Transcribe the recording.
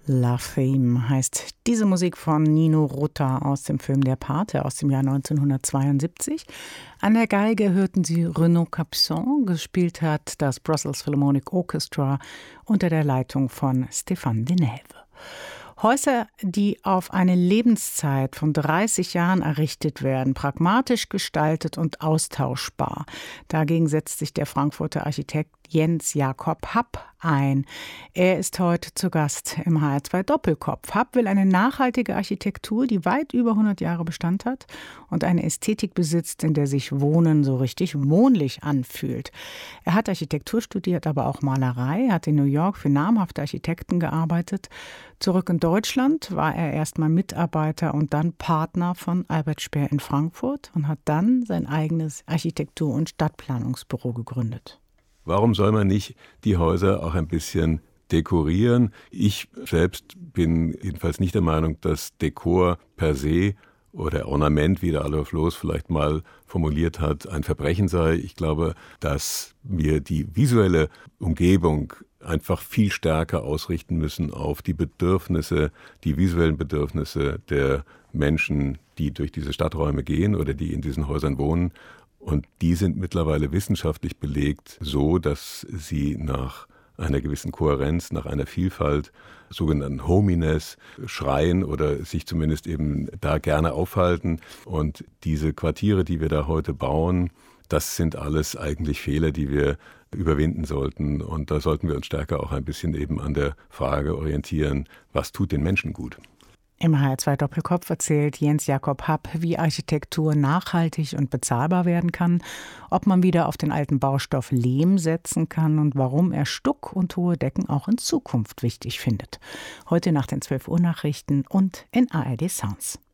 La Fame heißt diese Musik von Nino Rota aus dem Film Der Pate aus dem Jahr 1972. An der Geige hörten Sie Renaud Capuçon, gespielt hat das Brussels Philharmonic Orchestra unter der Leitung von Stéphane Denève. Häuser, die auf eine Lebenszeit von 30 Jahren errichtet werden, pragmatisch gestaltet und austauschbar. Dagegen setzt sich der Frankfurter Architekt Jens Jakob Happ ein. Er ist heute zu Gast im HR2 Doppelkopf. Happ will eine nachhaltige Architektur, die weit über 100 Jahre Bestand hat und eine Ästhetik besitzt, in der sich Wohnen so richtig wohnlich anfühlt. Er hat Architektur studiert, aber auch Malerei, hat in New York für namhafte Architekten gearbeitet. Zurück in Deutschland war er erstmal Mitarbeiter und dann Partner von Albert Speer in Frankfurt und hat dann sein eigenes Architektur- und Stadtplanungsbüro gegründet. Warum soll man nicht die Häuser auch ein bisschen dekorieren? Ich selbst bin jedenfalls nicht der Meinung, dass Dekor per se oder Ornament, wie der Adolf Loos vielleicht mal formuliert hat, ein Verbrechen sei. Ich glaube, dass wir die visuelle Umgebung einfach viel stärker ausrichten müssen auf die Bedürfnisse, die visuellen Bedürfnisse der Menschen, die durch diese Stadträume gehen oder die in diesen Häusern wohnen. Und die sind mittlerweile wissenschaftlich belegt so, dass sie nach einer gewissen Kohärenz, nach einer Vielfalt, sogenannten Hominess, schreien oder sich zumindest eben da gerne aufhalten. Und diese Quartiere, die wir da heute bauen, das sind alles eigentlich Fehler, die wir überwinden sollten. Und da sollten wir uns stärker auch ein bisschen eben an der Frage orientieren, was tut den Menschen gut? Im HR2 Doppelkopf erzählt Jens Jakob Happ, wie Architektur nachhaltig und bezahlbar werden kann, ob man wieder auf den alten Baustoff Lehm setzen kann und warum er Stuck und hohe Decken auch in Zukunft wichtig findet. Heute nach den 12 Uhr Nachrichten und in ARD Sounds.